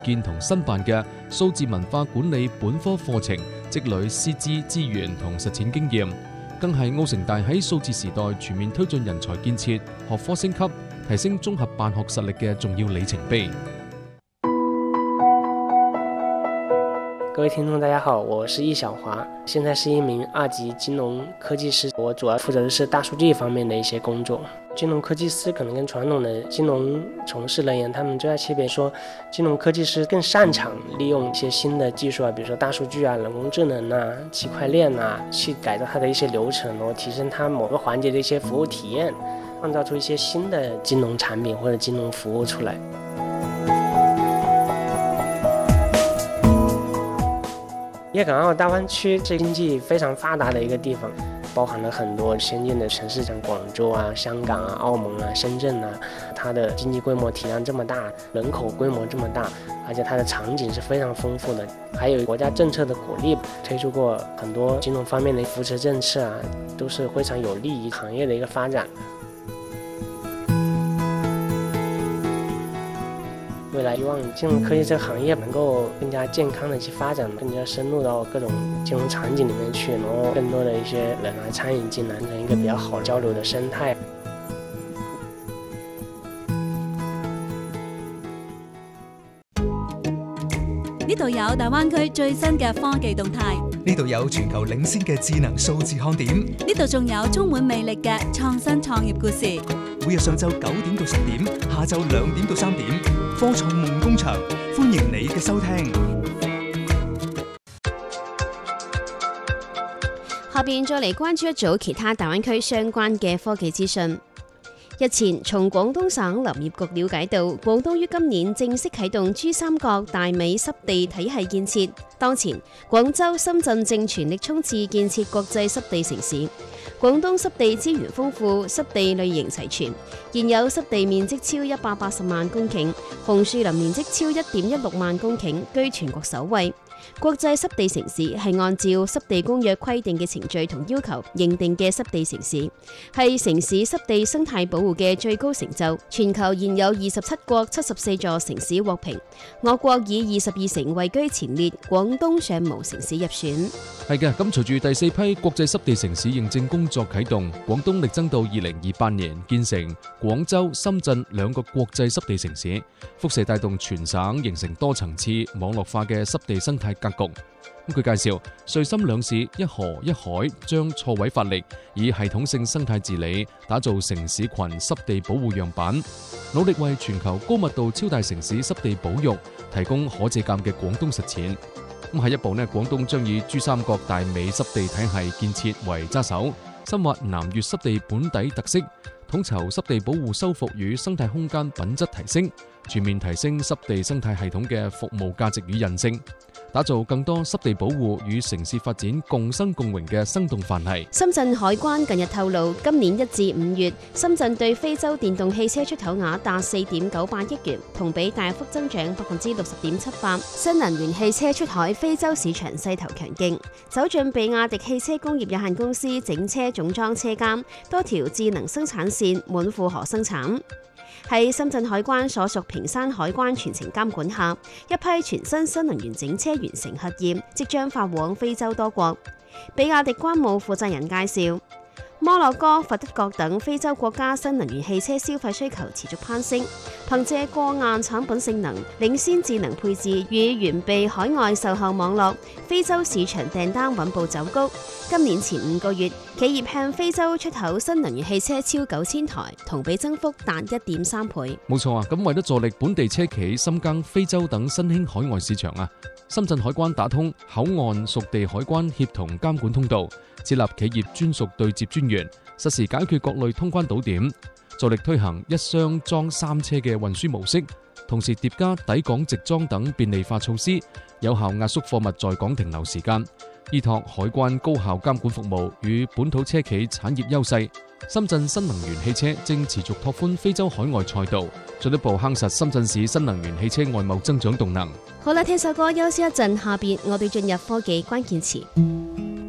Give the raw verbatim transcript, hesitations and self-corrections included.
建同申辦嘅數字文化管理本科課程，積累師資資源同實踐經驗，更係澳城大喺數字時代全面推進人才建設、學科升級、提升綜合辦學實力嘅重要里程碑。 各位聽眾大家好，我是易小華，現在是一名二級金融科技師，我主要負責的是大數據方面的一些工作。金融科技師可能跟傳統的金融從事人員，他們最大區別說，金融科技師更擅長利用一些新的技術啊，比如說大數據啊、人工智能啊、區塊鏈啊，去改造它的一些流程，然後提升它某個環節的一些服務體驗，創造出一些新的金融產品或者金融服務出來。粵港澳大灣區是經濟非常發達的一個地方，包含了很多先進的城市，像廣州啊、香港啊、澳門啊、深圳啊，它的經濟規模體量這麼大，人口規模這麼大，而且它的場景是非常豐富的，還有國家政策的鼓勵，推出過很多金融方面的扶持政策啊，都是非常有利於行業的一個發展。未來希望金融科技這個行業能夠更加健康的去發展，更加深入到各種金融場景裡面去，然後更多的一些人來參與進來，成一個比較好交流的生態。 呢度有大灣區最新嘅科技動態， 呢度有全球領先嘅智能數字看點， 呢度仲有充滿魅力嘅創新創業故事。 每日上晝九點到十點，下晝兩點到三點，科創夢工場，歡迎你嘅收聽。 下邊再嚟關注一組其他大灣區相關嘅科技資訊。日前，從廣東省林業局了解到，廣東於今年正式啟動珠三角大尾濕地體系建設。當前，廣州、深圳正全力衝刺建設國際濕地城市。廣東濕地資源豐富，濕地類型齊全，現有濕地面積超一百八十萬公頃，紅樹林面積超一點一六萬公頃，居全國首位。國際濕地城市係按照濕地公約規定嘅程序同要求認定嘅濕地城市，係城市濕地生態保護嘅最高成就。全球現有二十七國七十四座城市獲評，我國以二十二城位居前列，廣東尚無城市入選。 係嘅，咁隨住第四批國際濕地城市認證工作啟動，廣東力爭到二零二八年建成廣州、深圳兩個國際濕地城市，輻射帶動全省形成多層次網絡化嘅濕地生態格局。咁佢介紹，穗深兩市一河一海，將錯位發力，以系統性生態治理打造城市群濕地保護樣板，努力為全球高密度超大城市濕地保育提供可借鑑嘅廣東實踐。咁下一步呢，廣東將以珠三角大尾濕地體系建設為揸手，深挖南粵濕地本地特色，統籌濕地保護修復與生態空間品質提升，全面提升濕地生態系統嘅服務價值與韌性，打造更多濕地保護與城市發展共生共榮嘅生動範例。 深圳海關近日透露，今年一至五月，深圳對非洲電動汽車出口額達四點九八億元，同比大幅增長百分之六十點七八。新能源汽車出海非洲市場勢頭強勁，走進比亞迪汽車工業有限公司整車總裝車間，多條智能生產線滿負荷生產。喺深圳海關所屬平山海關全程監管下，一批全新新能源整車完成核驗，即將發往非洲多國。比亞迪關務負責人介紹，摩洛哥、佛得角等非洲國家新能源汽車消費需求持續攀升，憑借過硬產品性能、領先智能配置與完備海外售後網絡，非洲市場訂單穩步走高。今年前五個月，企業向非洲出口新能源汽車超九千台，同比增幅達一點三倍。 冇錯啊！咁為咗助力本地車企深耕非洲等新興海外市場啊，深圳海關打通口岸屬地海關協同監管通道，設立企業專屬對接專員，實時解決各類通關堵點，助力推行一箱裝三車嘅運輸模式，同時疊加抵港直裝等便利化措施，有效壓縮貨物在港停留時間。依託海關高效監管服務與本土車企產業優勢，深圳新能源汽車正持續拓寬非洲海外賽道，進一步夯實深圳市新能源汽車外貿增長動能。 好啦，聽首歌休息一陣，下邊我哋進入科技關鍵詞。